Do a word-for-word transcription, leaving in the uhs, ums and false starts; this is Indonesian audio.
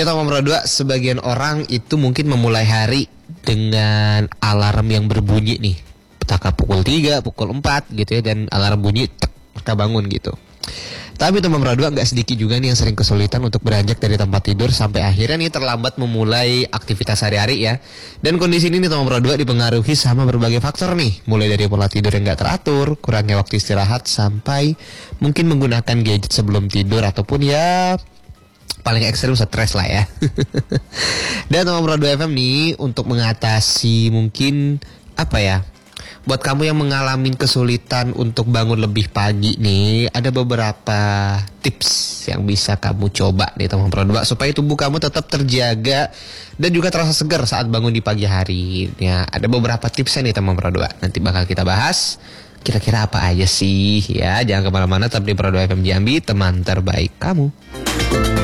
Ya teman Pro dua, sebagian orang itu mungkin memulai hari dengan alarm yang berbunyi nih. Petaka pukul tiga, pukul empat gitu ya, dan alarm bunyi, tek, kita bangun gitu. Tapi teman Pro dua, nggak sedikit juga nih yang sering kesulitan untuk beranjak dari tempat tidur sampai akhirnya nih terlambat memulai aktivitas sehari-hari ya. Dan kondisi ini nih teman Pro dua dipengaruhi sama berbagai faktor nih, mulai dari pola tidur yang nggak teratur, kurangnya waktu istirahat, sampai mungkin menggunakan gadget sebelum tidur, ataupun ya paling ekstrim stres lah ya. Dan teman Pro dua F M nih untuk mengatasi mungkin apa ya, buat kamu yang mengalami kesulitan untuk bangun lebih pagi nih, ada beberapa tips yang bisa kamu coba nih teman Pro dua, supaya tubuh kamu tetap terjaga dan juga terasa segar saat bangun di pagi hari. Ya, ada beberapa tipsnya nih teman Pro dua. Nanti bakal kita bahas kira-kira apa aja sih ya. Jangan kemana-mana, tetap di Pro dua F M Jambi, teman terbaik kamu.